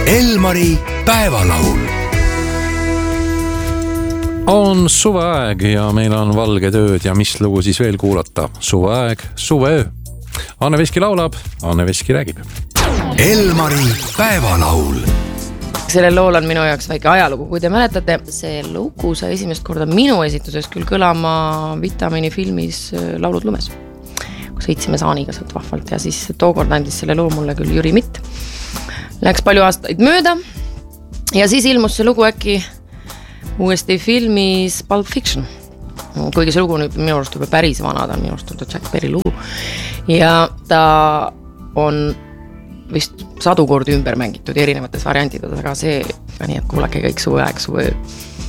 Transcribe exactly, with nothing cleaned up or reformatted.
Elmari päevalaul. On suveaeg ja meil on valged ööd ja mis lugu siis veel kuulata? Suveaeg, suveöö. Anne Veski laulab, Anne Veski räägib. Elmari päevalaul. Sellel lool on minu jaoks väike ajalugu. Kui te mäletate, see lugu sai esimest korda minu esituses küll kõlama Vitamiini filmis Laulud lumes. Kui sõitsime Saaniga sealt vahvalt ja siis tookord andis selle loo mulle küll Jüri Mitt. Läks palju aastaid mööda ja siis ilmus see lugu äkki uuesti filmis Pulp Fiction. Kuigi see lugu nüüd minu arust juba päris vana, ta on minu arust Jack Berry lugu. Ja ta on vist sadu kordi ümber mängitud erinevates variantides, aga see, nii et kuulake kõik suveaeg, suveöö.